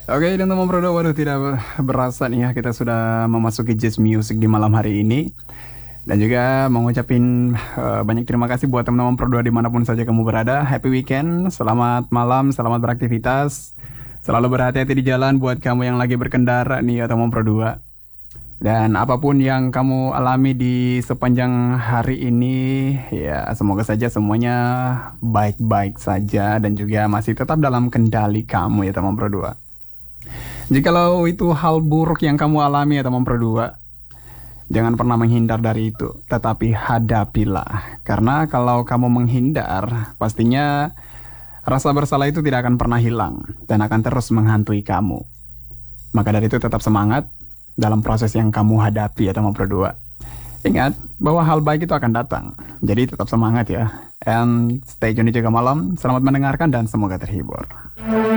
Oke, dan teman Prodo, waduh tidak berasa nih ya kita sudah memasuki Jazz Music di malam hari ini. Dan juga mengucapin banyak terima kasih buat teman-teman Prodo dimanapun saja kamu berada. Happy weekend, selamat malam, selamat beraktivitas. Selalu berhati-hati di jalan buat kamu yang lagi berkendara nih ya teman Prodo. Dan apapun yang kamu alami di sepanjang hari ini, ya semoga saja semuanya baik-baik saja dan juga masih tetap dalam kendali kamu ya teman Pro 2. Jikalau itu hal buruk yang kamu alami ya teman Pro 2, jangan pernah menghindar dari itu, tetapi hadapilah. Karena kalau kamu menghindar, pastinya rasa bersalah itu tidak akan pernah hilang dan akan terus menghantui kamu. Maka dari itu tetap semangat dalam proses yang kamu hadapi ya teman Pro 2. Ingat bahwa hal baik itu akan datang. Jadi tetap semangat ya. And stay tune di Jaga Malam. Selamat mendengarkan dan semoga terhibur.